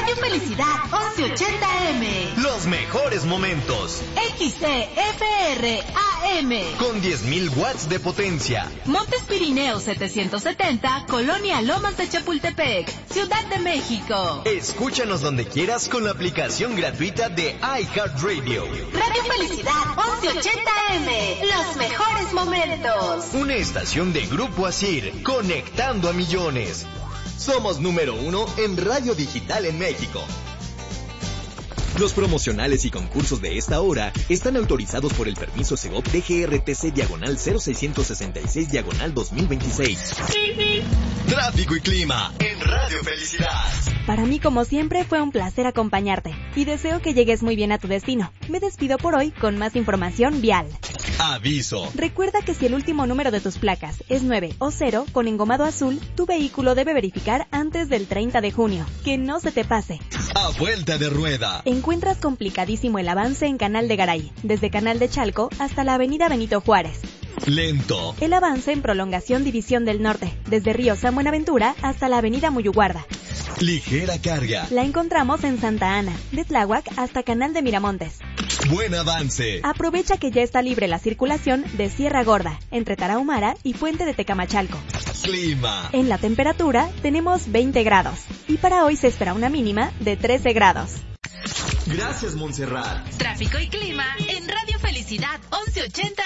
Radio Felicidad 1180M. Los mejores momentos. XCFR AM. Con 10.000 watts de potencia. Montes Pirineos 770, Colonia Lomas de Chapultepec, Ciudad de México. Escúchanos donde quieras con la aplicación gratuita de iHeartRadio. Radio Felicidad 1180M. Los mejores momentos. Una estación de Grupo Asir, conectando a millones. Somos número 1 en radio digital en México. Los promocionales y concursos de esta hora están autorizados por el permiso Segov DGRTC/0666/2026. Tráfico y clima en Radio Felicidad. Para mí, como siempre, fue un placer acompañarte y deseo que llegues muy bien a tu destino. Me despido por hoy con más información vial. Aviso. Recuerda que si el último número de tus placas es 9 o 0 con engomado azul, tu vehículo debe verificar antes del 30 de junio. Que no se te pase. A vuelta de rueda. Encuentras complicadísimo el avance en Canal de Garay, desde Canal de Chalco hasta la Avenida Benito Juárez. Lento. El avance en prolongación División del Norte, desde Río San Buenaventura hasta la Avenida Muyuguarda. Ligera carga. La encontramos en Santa Ana, de Tláhuac hasta Canal de Miramontes. Buen avance. Aprovecha que ya está libre la circulación de Sierra Gorda, entre Tarahumara y Puente de Tecamachalco. Clima. En la temperatura tenemos 20 grados y para hoy se espera una mínima de 13 grados. Gracias, Montserrat. Tráfico y clima en Radio Felicidad 1180